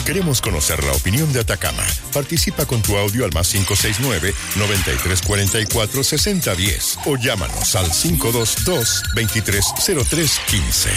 Queremos conocer la opinión de Atacama. Participa con tu audio al más 569-9344-6010 o llámanos al 522-230315.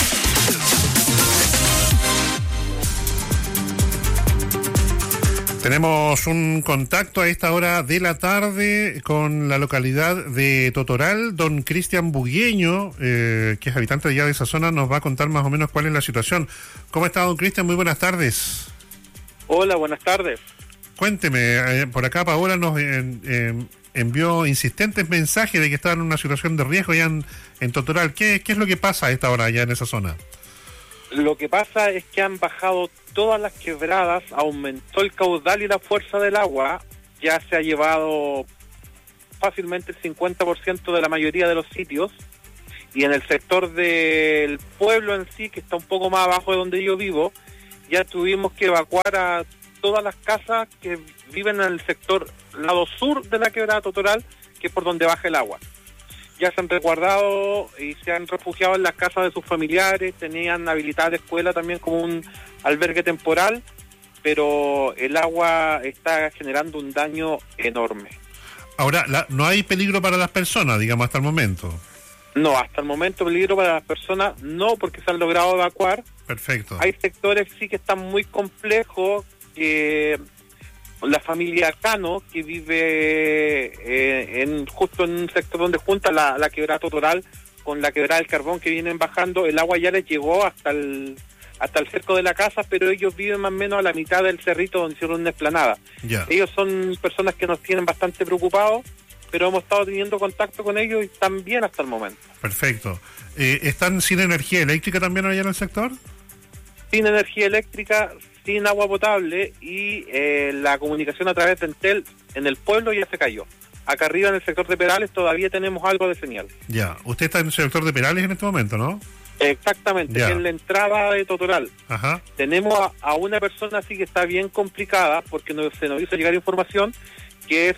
Tenemos un contacto a esta hora de la tarde con la localidad de Totoral. Don Cristian Bugueño, que es habitante de allá de esa zona, nos va a contar más o menos cuál es la situación. ¿Cómo está, don Cristian? Muy buenas tardes. Hola, buenas tardes. Cuénteme, por acá Paola nos envió insistentes mensajes de que estaban en una situación de riesgo allá en Totoral. ¿Qué es lo que pasa a esta hora allá en esa zona? Lo que pasa es que han bajado todas las quebradas, aumentó el caudal y la fuerza del agua, ya se ha llevado fácilmente el 50% de la mayoría de los sitios, y en el sector del pueblo en sí, que está un poco más abajo de donde yo vivo, ya tuvimos que evacuar a todas las casas que viven en el sector lado sur de la quebrada Totoral, que es por donde baja el agua. Ya se han resguardado y se han refugiado en las casas de sus familiares, tenían habilitada la escuela también como un albergue temporal, pero el agua está generando un daño enorme. Ahora, no hay peligro para las personas, digamos, hasta el momento. No, hasta el momento peligro para las personas no, porque se han logrado evacuar. Perfecto. Hay sectores sí que están muy complejos, la familia Cano, que vive justo en un sector donde junta la quebrada Totoral con la quebrada del Carbón, que vienen bajando, el agua ya les llegó hasta el cerco de la casa, pero ellos viven más o menos a la mitad del cerrito donde hicieron una explanada. Ya. Ellos son personas que nos tienen bastante preocupados, pero hemos estado teniendo contacto con ellos y están bien hasta el momento. Perfecto. ¿Están sin energía eléctrica también allá en el sector? Sin energía eléctrica, sin agua potable, y la comunicación a través de Entel en el pueblo ya se cayó. Acá arriba en el sector de Perales todavía tenemos algo de señal. Ya, usted está en el sector de Perales en este momento, ¿no? Exactamente, Ya. en la entrada de Totoral. Ajá. Tenemos a una persona así que está bien complicada, porque se nos hizo llegar información que es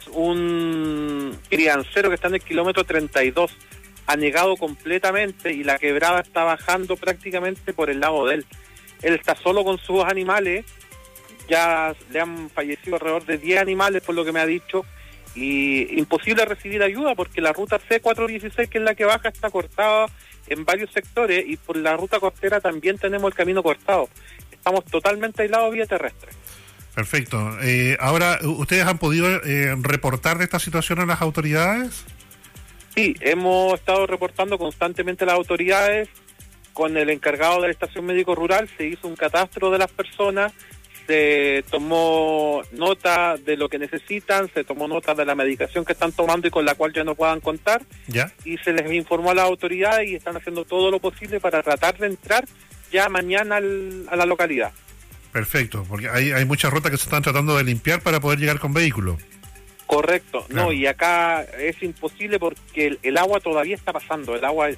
un criancero que está en el kilómetro 32, anegado completamente, y la quebrada está bajando prácticamente por el lado de él. Él está solo con sus animales, ya le han fallecido alrededor de 10 animales por lo que me ha dicho, y imposible recibir ayuda porque la ruta C416, que es la que baja, está cortada en varios sectores, y por la ruta costera también tenemos el camino cortado. Estamos totalmente aislados vía terrestre. Perfecto. Ahora, ¿ustedes han podido reportar de esta situación a las autoridades? Sí, hemos estado reportando constantemente a las autoridades. Con el encargado de la estación médico rural se hizo un catastro de las personas, se tomó nota de lo que necesitan, se tomó nota de la medicación que están tomando y con la cual ya no puedan contar. ¿Ya? Y se les informó a las autoridades y están haciendo todo lo posible para tratar de entrar ya mañana a la localidad. Perfecto, porque hay muchas rutas que se están tratando de limpiar para poder llegar con vehículos. Correcto, Claro. No, y acá es imposible porque el agua todavía está pasando, el agua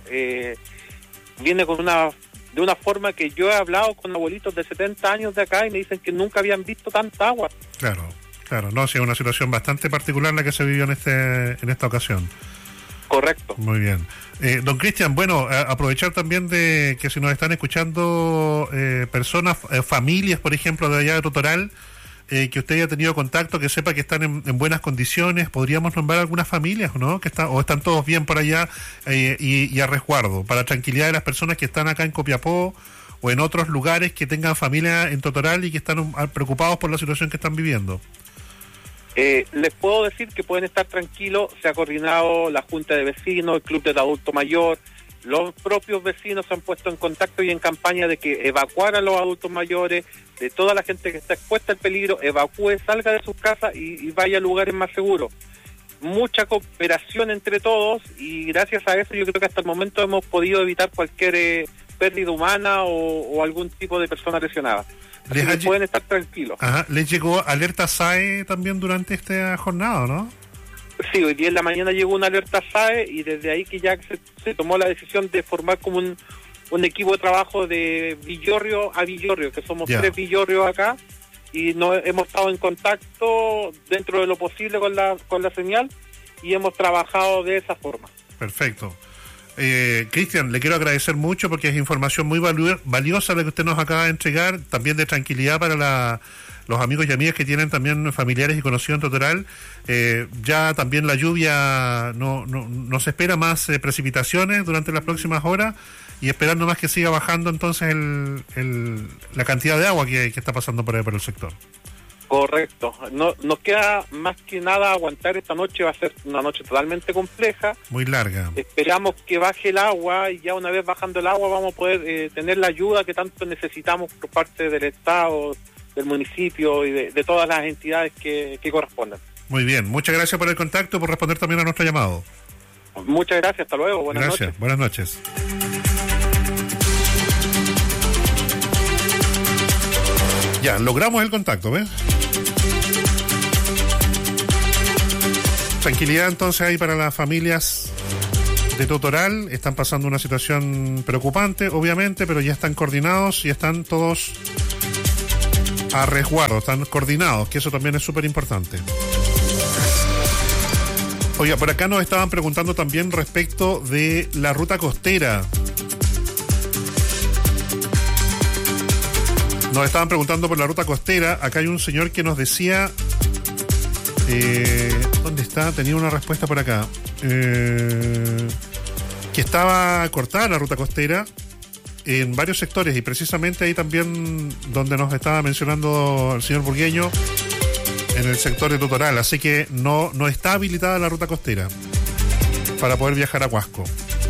viene de una forma que yo he hablado con abuelitos de 70 años de acá y me dicen que nunca habían visto tanta agua. Claro, no, sí, es una situación bastante particular la que se vivió en esta ocasión. Correcto. Muy bien. Don Cristian, bueno, aprovechar también de que si nos están escuchando personas, familias, por ejemplo, de allá de Totoral, que usted haya tenido contacto, que sepa que están en buenas condiciones. ¿Podríamos nombrar algunas familias, no? O están todos bien por allá y a resguardo, para tranquilidad de las personas que están acá en Copiapó o en otros lugares que tengan familia en Totoral y que están preocupados por la situación que están viviendo? Les puedo decir que pueden estar tranquilos. Se ha coordinado la Junta de Vecinos, el Club del Adulto Mayor. Los propios vecinos se han puesto en contacto y en campaña de que evacuar a los adultos mayores, de toda la gente que está expuesta al peligro, evacúe, salga de sus casas y vaya a lugares más seguros. Mucha cooperación entre todos, y gracias a eso yo creo que hasta el momento hemos podido evitar cualquier pérdida humana o algún tipo de persona lesionada. Así que pueden estar tranquilos. Ajá. ¿Les llegó alerta SAE también durante esta jornada, no? Sí, hoy día en la mañana llegó una alerta SAE y desde ahí que ya se tomó la decisión de formar como un equipo de trabajo de Villorrio a Villorrio, que somos 3 Villorrios acá, y hemos estado en contacto dentro de lo posible con la señal y hemos trabajado de esa forma. Perfecto. Cristian, le quiero agradecer mucho porque es información muy valiosa la que usted nos acaba de entregar, también de tranquilidad para los amigos y amigas que tienen también familiares y conocidos en Totoral, ya también la lluvia, no se espera más precipitaciones durante las próximas horas, y esperando más que siga bajando entonces la cantidad de agua que está pasando por ahí por el sector. Correcto. No, nos queda más que nada aguantar esta noche, va a ser una noche totalmente compleja. Muy larga. Esperamos que baje el agua y ya una vez bajando el agua vamos a poder tener la ayuda que tanto necesitamos por parte del Estado, del municipio y de todas las entidades que correspondan. Muy bien, muchas gracias por el contacto y por responder también a nuestro llamado. Muchas gracias, hasta luego, buenas noches. Buenas noches. Ya, logramos el contacto, ¿ves? Tranquilidad entonces ahí para las familias de Totoral. Están pasando una situación preocupante, obviamente, pero ya están coordinados y están todos a resguardo, están coordinados, que eso también es súper importante. Oiga, por acá nos estaban preguntando también respecto de la ruta costera. Nos estaban preguntando por la ruta costera. Acá hay un señor que nos decía... ¿dónde está? Tenía una respuesta por acá. Que estaba cortada la ruta costera en varios sectores, y precisamente ahí también donde nos estaba mencionando el señor Burgueño, en el sector de Totoral. Así que no está habilitada la ruta costera para poder viajar a Huasco.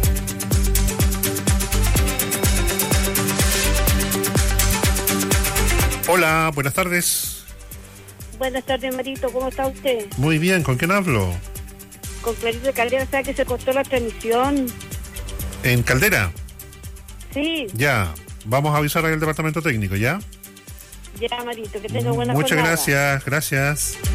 Hola, buenas tardes. Buenas tardes, Marito, ¿cómo está usted? Muy bien, ¿con quién hablo? Con Clarita Caldera, ¿sabe que se cortó la transmisión? ¿En Caldera? Sí. Ya, vamos a avisar al departamento técnico, ¿ya? Ya, Marito, que tenga buena Muchas jornada. gracias.